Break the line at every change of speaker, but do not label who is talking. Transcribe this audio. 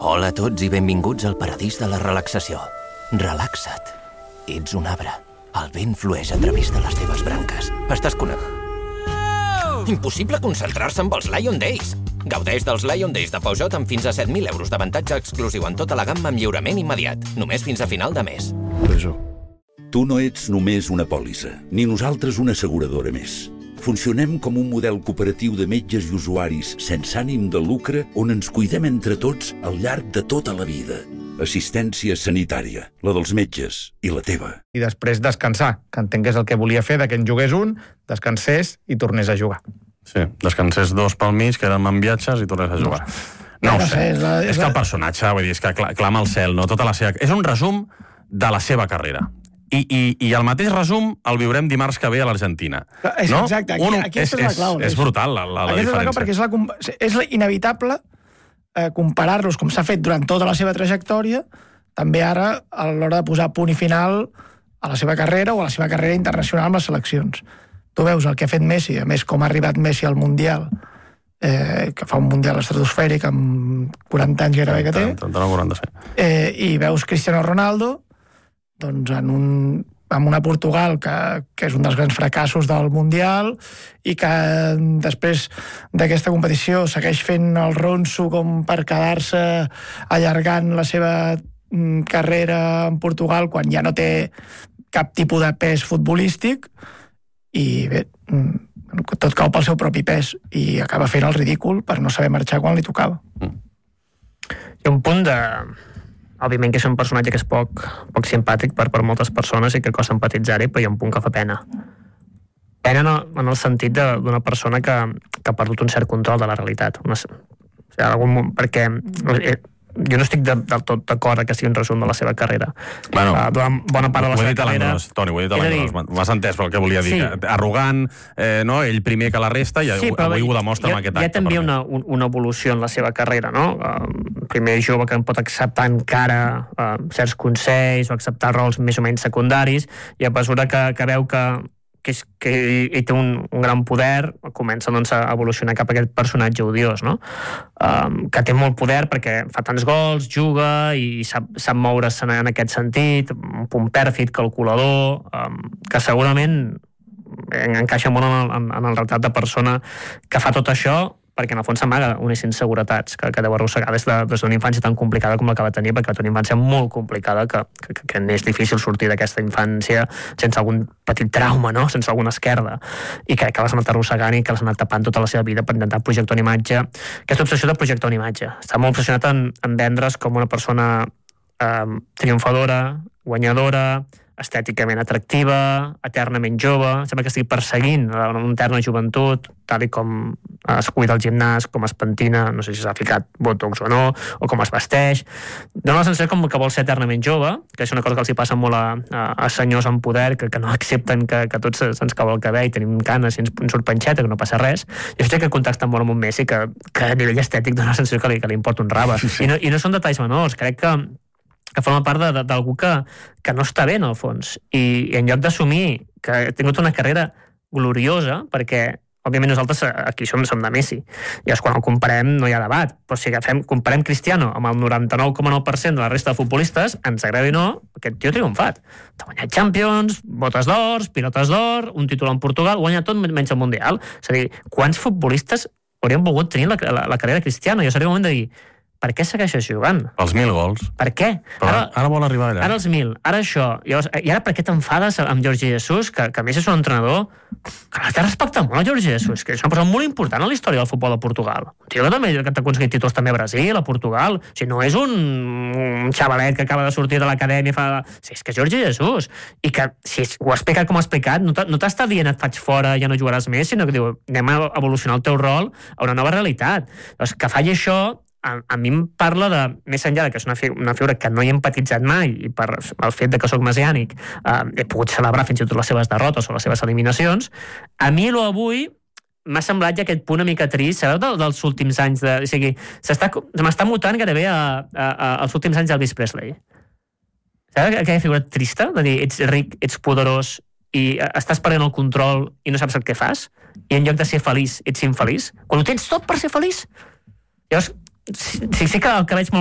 Hola a tots i benvinguts al paradís de la relaxació. Relaxa't. Ets un arbre. El vent flueix a través de les teves branques. Estàs connectat. Impossible concentrar-se amb els Lion Days. Gaudeix dels Lion Days de Peugeot amb fins a 7.000 euros d'avantatge exclusiu en tota la gamma amb lliurament immediat. Només fins a final de mes.
Tu no ets només una pòlissa, ni nosaltres una asseguradora més. Funcionem com un model cooperatiu de metges i usuaris sense ànim de lucre on ens cuidem entre tots al llarg de tota la vida. Assistència sanitària, la dels metges i la teva.
I després descansar, que entenc que és el que volia fer, que en jugués un, descansés i tornés a jugar.
Sí, descansés 2 pel mig, que eren en viatges, i tornés a jugar. No ho sé, és que el personatge, vull dir, és que clama al cel, no? Tota la seva... És un resum de la seva carrera. I el mateix resum el viurem dimarts que ve a l'Argentina. No?
Exacte, aquí és la clau.
És brutal la diferència.
Perquè és inevitable comparar-los, com s'ha fet durant tota la seva trajectòria, també ara a l'hora de posar punt i final a la seva carrera o a la seva carrera internacional amb les seleccions. Tu veus el que ha fet Messi, a més com ha arribat Messi al Mundial, que fa un Mundial estratosfèric amb 40 anys gairebé que té,
39-40, sí.
I veus Cristiano Ronaldo doncs amb una Portugal que és un dels grans fracassos del Mundial i que després d'aquesta competició segueix fent el ronso com per quedar-se allargant la seva carrera en Portugal quan ja no té cap tipus de pes futbolístic i bé, tot cau pel seu propi pes i acaba fent el ridícul per no saber marxar quan li tocava.
Hi ha un punt de... Òbviament que és un personatge que és poc simpàtic per moltes persones i que costa empatitzar-hi, però hi ha un punt que fa pena. Pena en el sentit d'una persona que ha perdut un cert control de la realitat. Perquè jo no estic del tot d'acord que sigui un resum de la seva carrera.
Bueno,
bona part de la seva carrera...
Toni, ho he dit a l'Anglès, m'has entès pel que volia dir. Sí. Arrogant, no? Ell primer que la resta i sí, avui ho demostra amb aquest acte.
Hi ha també una evolució en la seva carrera, no? Primer jove que pot acceptar encara certs consells o acceptar rols més o menys secundaris i a mesura que veu que ell té un gran poder, comença doncs, a evolucionar cap a aquest personatge odiós, no? Que té molt poder perquè fa tants gols, juga i sap moure's en aquest sentit, un punt pèrfid, calculador, que segurament encaixa molt en el retrat de persona que fa tot això perquè en el fons s'amaga unes inseguretats que deu arrossegar des d'una infància tan complicada com la que va tenir, perquè va tenir una infància molt complicada que és difícil sortir d'aquesta infància sense algun petit trauma, no? Sense alguna esquerda, i que l'has anat arrossegant i que l'has anat tapant tota la seva vida per intentar projectar una imatge. Aquesta obsessió de projectar una imatge. Està molt obsessionat en vendre's com una persona triomfadora, guanyadora, estèticament atractiva, eternament jove, sembla que estigui perseguint una eterna joventut, tal com es cuida al gimnàs, com es pentina, no sé si s'ha ficat botox o no, o com es vesteix. Dóna la sensació com que vol ser eternament jove, que és una cosa que els hi passa molt a senyors en poder, que no accepten que tots se'ns cau el cabell, tenim canes i ens surt panxeta, que no passa res. I això que contacta molt amb un Messi, que a nivell estètic dóna la sensació que li importa un rave. I no són detalls menors, crec que forma part d'algú que no està bé, en el fons. I en lloc d'assumir que ha tingut una carrera gloriosa, perquè, òbviament, nosaltres aquí som de Messi, i quan el comparem no hi ha debat, però si comparem Cristiano amb el 99,9% de la resta de futbolistes, ens agrada o no, aquest tio ha triomfat. Ha guanyat Champions, botes d'or, pilotes d'or, un títol en Portugal, guanya tot menys el Mundial. És a dir, quants futbolistes haurien volgut tenir la carrera de Cristiano? Jo seria el moment de dir, per què segueixes jugant?
Els 1.000 gols.
Per què?
Ara vol arribar allà.
Ara els 1.000, ara això. I ara per què t'enfades amb Jorge Jesus, que a més és un entrenador que l'has de respectar molt, Jorge Jesus, que és una persona molt important a la història del futbol de Portugal. Un tio que t'ha aconseguit títols també a Brasil, a Portugal. O sigui, no és un xavalet que acaba de sortir de l'acadèmia i fa... Sí, és que és Jorge Jesus. I que, si ho ha explicat com ha explicat, no t'està dient et faig fora, ja no jugaràs més, sinó que diu, anem a evolucionar el teu rol a una nova realitat. Llavors, que faci això a mi em parla de, més enllà que és una figura que no hi he empatitzat mai i per el fet de que soc messiànic he pogut celebrar fins i tot les seves derrotes o les seves eliminacions, a mi avui m'ha semblat ja aquest punt una mica trist, sabeu, dels últims anys o sigui, m'està mutant gairebé als últims anys d'Elvis Presley. Sabeu aquella figura trista de dir ets ric, ets poderós i estàs perdent el control i no saps el que fas, i en lloc de ser feliç ets infeliç, quan ho tens tot per ser feliç. Llavors sí que el que veig molt